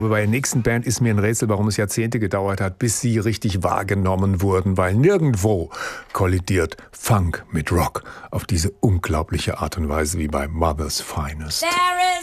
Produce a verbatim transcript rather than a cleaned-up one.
Bei der nächsten Band ist mir ein Rätsel, warum es Jahrzehnte gedauert hat, bis sie richtig wahrgenommen wurden, weil nirgendwo kollidiert Funk mit Rock auf diese unglaubliche Art und Weise wie bei Mother's Finest.